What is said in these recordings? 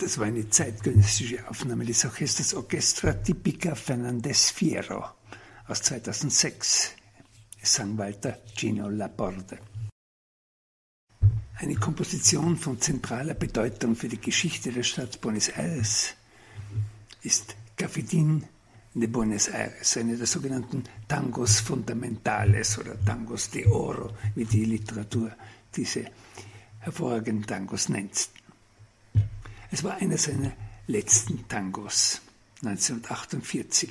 Das war eine zeitgenössische Aufnahme des Orchesters Orchestra Tipica Fernández Fierro aus 2006. Es sang Walter Gino Laborde. Eine Komposition von zentraler Bedeutung für die Geschichte der Stadt Buenos Aires ist Cafetín de Buenos Aires, eine der sogenannten Tangos Fundamentales oder Tangos de Oro, wie die Literatur diese hervorragenden Tangos nennt. Es war einer seiner letzten Tangos, 1948.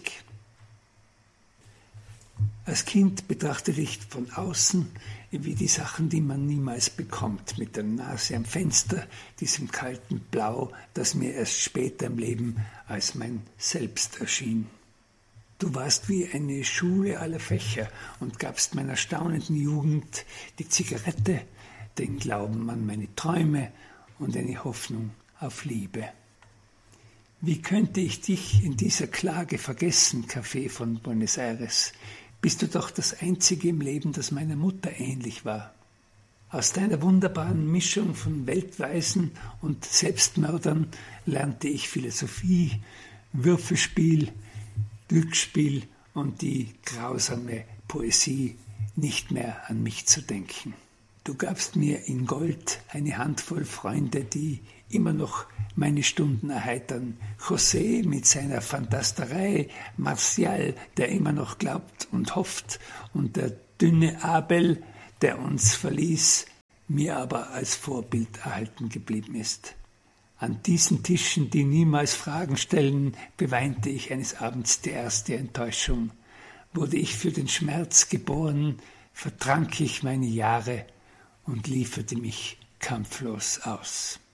Als Kind betrachtete ich von außen wie die Sachen, die man niemals bekommt, mit der Nase am Fenster, diesem kalten Blau, das mir erst später im Leben als mein Selbst erschien. Du warst wie eine Schule aller Fächer und gabst meiner staunenden Jugend die Zigarette, den Glauben an meine Träume und eine Hoffnung auf Liebe. Wie könnte ich dich in dieser Klage vergessen, Café von Buenos Aires? Bist du doch das Einzige im Leben, das meiner Mutter ähnlich war. Aus deiner wunderbaren Mischung von Weltweisen und Selbstmördern lernte ich Philosophie, Würfelspiel, Glücksspiel und die grausame Poesie, nicht mehr an mich zu denken. Du gabst mir in Gold eine Handvoll Freunde, die immer noch meine Stunden erheitern. José mit seiner Fantasterei, Martial, der immer noch glaubt und hofft, und der dünne Abel, der uns verließ, mir aber als Vorbild erhalten geblieben ist. An diesen Tischen, die niemals Fragen stellen, beweinte ich eines Abends die erste Enttäuschung. Wurde ich für den Schmerz geboren, vertrank ich meine Jahre und lieferte mich kampflos aus.